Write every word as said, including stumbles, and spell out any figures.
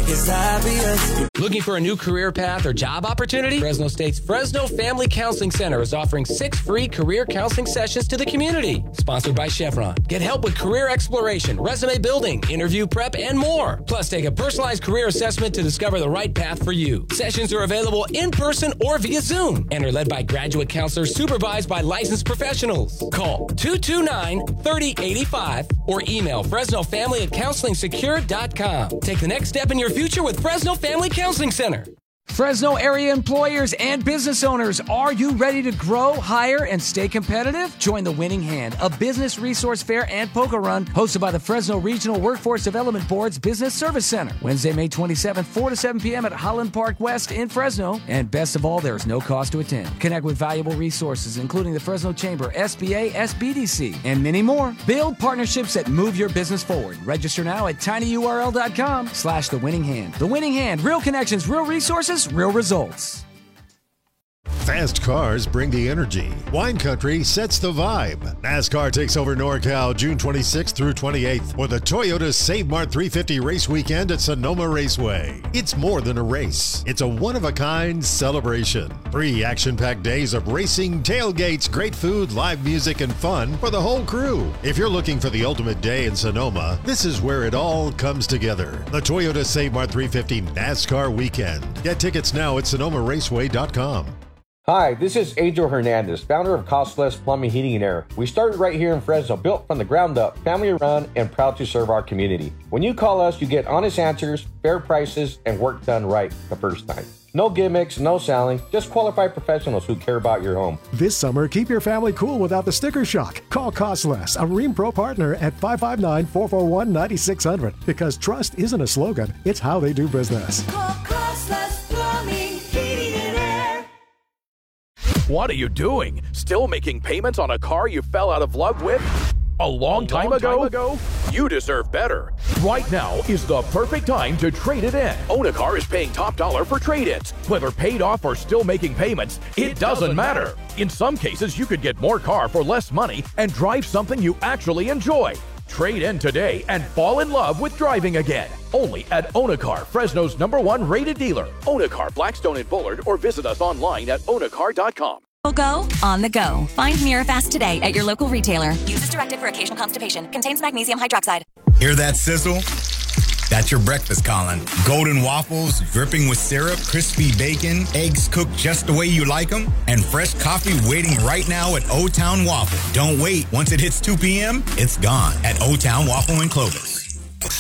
It's obvious. Looking for a new career path or job opportunity? Fresno State's Fresno Family Counseling Center is offering six free career counseling sessions to the community. Sponsored by Chevron. Get help with career exploration, resume building, interview prep, and more. Plus, take a personalized career assessment to discover the right path for you. Sessions are available in person or via Zoom and are led by graduate counselors supervised by licensed professionals. Call two two nine, three oh eight five or email Fresno Family at counseling secure dot com. Take the next step in your future with Fresno Family Counseling Center. Fresno area employers and business owners, are you ready to grow, hire, and stay competitive? Join the Winning Hand, a business resource fair and poker run hosted by the Fresno Regional Workforce Development Board's Business Service Center. Wednesday, May twenty-seventh, four to seven p.m. at Holland Park West in Fresno. And best of all, there is no cost to attend. Connect with valuable resources, including the Fresno Chamber, S B A, S B D C, and many more. Build partnerships that move your business forward. Register now at tinyurl.com slash the Winning Hand. The Winning Hand, real connections, real resources, real results. Fast cars bring the energy. Wine Country sets the vibe. NASCAR takes over NorCal June twenty-sixth through twenty-eighth for the Toyota Save Mart three fifty race weekend at Sonoma Raceway. It's more than a race. It's a one-of-a-kind celebration. Three action-packed days of racing, tailgates, great food, live music, and fun for the whole crew. If you're looking for the ultimate day in Sonoma, this is where it all comes together. The Toyota Save Mart three fifty NASCAR weekend. Get tickets now at sonoma raceway dot com. Hi, this is Adriel Hernandez, founder of Cost Less Plumbing, Heating, and Air. We started right here in Fresno, built from the ground up, family run, and proud to serve our community. When you call us, you get honest answers, fair prices, and work done right the first time. No gimmicks, no selling, just qualified professionals who care about your home. This summer, keep your family cool without the sticker shock. Call Cost Less, a Rheem Pro partner at five five nine, four four one, nine six zero zero because trust isn't a slogan, it's how they do business. Call Cost Less Plumbing, Heating, and Air. What are you doing? Still making payments on a car you fell out of love with? A long, time, long ago? time ago? You deserve better. Right now is the perfect time to trade it in. Own a Car is paying top dollar for trade-ins. Whether paid off or still making payments, it, it doesn't, doesn't matter. matter. In some cases, you could get more car for less money and drive something you actually enjoy. Trade in today and fall in love with driving again. Only at Own a Car, Fresno's number one rated dealer. Own a Car, Blackstone and Bullard, or visit us online at own a car dot com. Go on the go. Find Mirafast today at your local retailer. Use as directed for occasional constipation. Contains magnesium hydroxide. Hear that sizzle? That's your breakfast calling. Golden waffles dripping with syrup, crispy bacon, eggs cooked just the way you like them, and fresh coffee waiting right now at O-Town Waffle. Don't wait. Once it hits two p.m., it's gone at O-Town Waffle in Clovis.